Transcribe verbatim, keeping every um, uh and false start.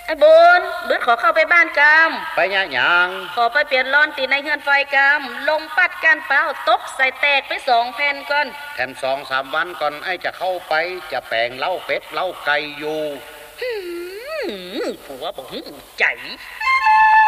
ไอ้บนบึดขอเข้าไปบ้านกามไปยะหยังขอไปเปลี่ยนร้อนตีในเฮือนไฟกามลมปัดการเปล่าตกใส่แตกไปสองแผ่นก่อนแถมสองสามวันก่อนไอ้จะเข้าไปจะแปลงเล้าเป็ดเล้าไก่อยู่ผัวบอกใจ